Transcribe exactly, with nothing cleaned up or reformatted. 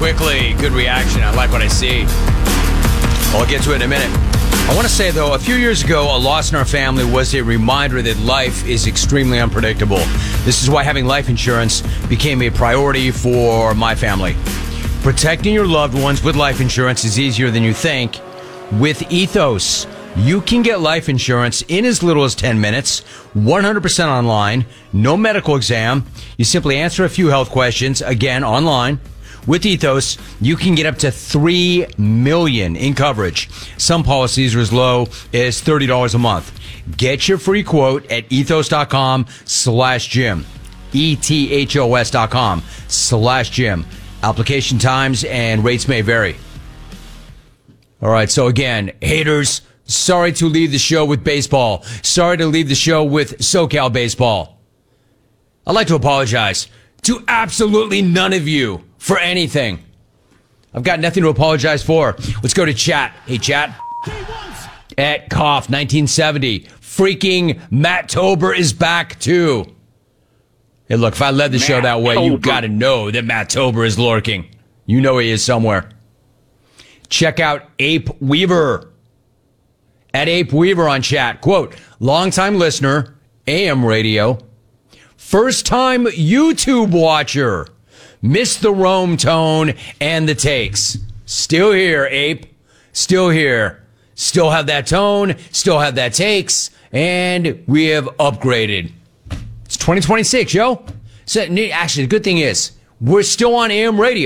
quickly. Good reaction. I like what I see. I'll get to it in a minute. I want to say, though, a few years ago, a loss in our family was a reminder that life is extremely unpredictable. This is why having life insurance became a priority for my family. Protecting your loved ones with life insurance is easier than you think. With Ethos, you can get life insurance in as little as ten minutes, one hundred percent online, no medical exam. You simply answer a few health questions, again, online. With Ethos, you can get up to three million dollars in coverage. Some policies are as low as thirty dollars a month. Get your free quote at ethos.com slash Jim. E-T-H-O-S dot com slash Jim. Application times and rates may vary. All right, so again, haters, sorry to leave the show with baseball. Sorry to leave the show with SoCal baseball. I'd like to apologize to absolutely none of you for anything. I've got nothing to apologize for. Let's go to chat. Hey, chat. At Cough nineteen seventy. Freaking Matt Tober is back, too. Hey, look, if I led the Matt show that way, Tober. You got to know that Matt Tober is lurking. You know he is somewhere. Check out Ape Weaver. At Ape Weaver on chat. Quote, longtime listener, A M radio. First time YouTube watcher. Missed the Rome tone and the takes. Still here, Ape. Still here. Still have that tone. Still have that takes. And we have upgraded. It's twenty twenty-six, yo. So, actually, the good thing is, we're still on A M radio.